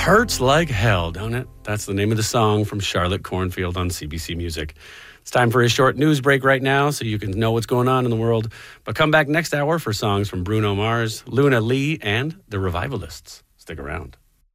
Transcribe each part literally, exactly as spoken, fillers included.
Hurts Like Hell, don't it? That's the name of the song from Charlotte Cornfield on C B C Music. It's time for a short news break right now so you can know what's going on in the world. But come back next hour for songs from Bruno Mars, Luna Lee, and the Revivalists. Stick around.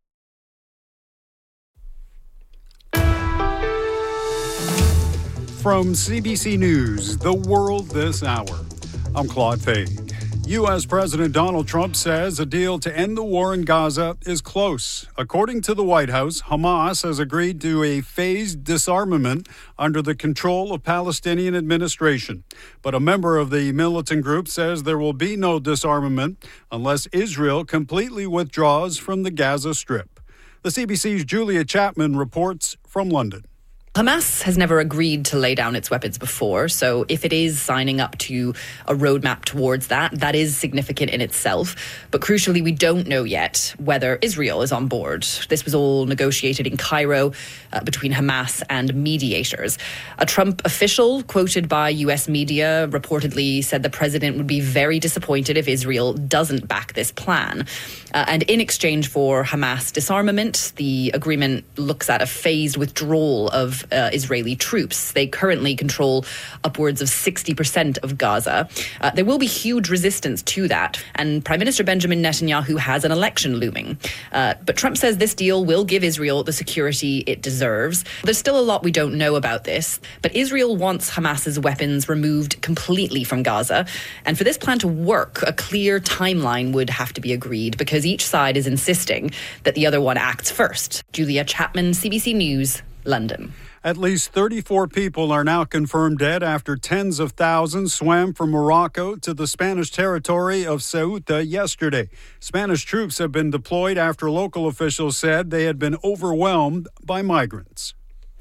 From C B C News, The World This Hour, I'm Claude Fay. U S. President Donald Trump says a deal to end the war in Gaza is close. According to the White House, Hamas has agreed to a phased disarmament under the control of Palestinian administration. But a member of the militant group says there will be no disarmament unless Israel completely withdraws from the Gaza Strip. The C B C's Julia Chapman reports from London. Hamas has never agreed to lay down its weapons before, so if it is signing up to a roadmap towards that, that is significant in itself. But crucially, we don't know yet whether Israel is on board. This was all negotiated in Cairo uh, between Hamas and mediators. A Trump official quoted by U S media reportedly said the president would be very disappointed if Israel doesn't back this plan. Uh, and in exchange for Hamas disarmament, the agreement looks at a phased withdrawal of Uh, Israeli troops. They currently control upwards of sixty percent of Gaza. Uh, there will be huge resistance to that, and Prime Minister Benjamin Netanyahu has an election looming. Uh, but Trump says this deal will give Israel the security it deserves. There's still a lot we don't know about this, but Israel wants Hamas's weapons removed completely from Gaza. And for this plan to work, a clear timeline would have to be agreed because each side is insisting that the other one acts first. Julia Chapman, C B C News, London. At least thirty-four people are now confirmed dead after tens of thousands swam from Morocco to the Spanish territory of Ceuta yesterday. Spanish troops have been deployed after local officials said they had been overwhelmed by migrants.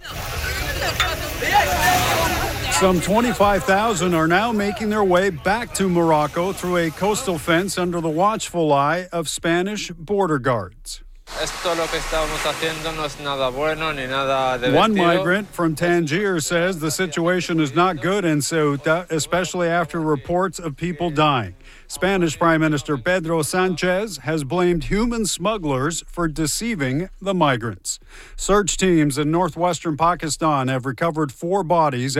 Some twenty-five thousand are now making their way back to Morocco through a coastal fence under the watchful eye of Spanish border guards. One migrant from Tangier says the situation is not good in Ceuta, especially after reports of people dying. Spanish Prime Minister Pedro Sanchez has blamed human smugglers for deceiving the migrants. Search teams in northwestern Pakistan have recovered four bodies